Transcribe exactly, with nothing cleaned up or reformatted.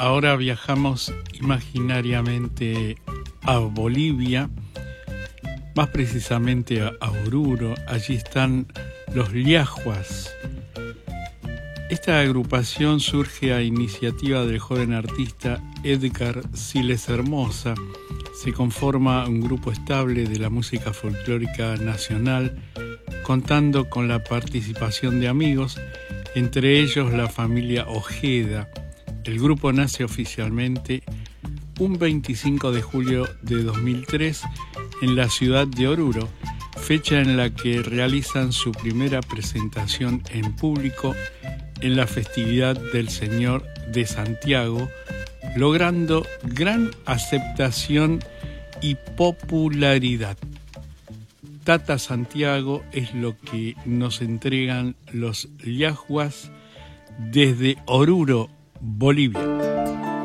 ahora viajamos imaginariamente a Bolivia, más precisamente a Oruro. Allí están los Liajuas. Esta agrupación surge a iniciativa del joven artista Edgar Siles Hermosa. Se conforma un grupo estable de la música folclórica nacional, contando con la participación de amigos, entre ellos la familia Ojeda. El grupo nace oficialmente un veinticinco de julio de dos mil tres en la ciudad de Oruro, fecha en la que realizan su primera presentación en público en la festividad del Señor de Santiago, logrando gran aceptación y popularidad. Tata Santiago es lo que nos entregan los Liajuas desde Oruro, Bolivia.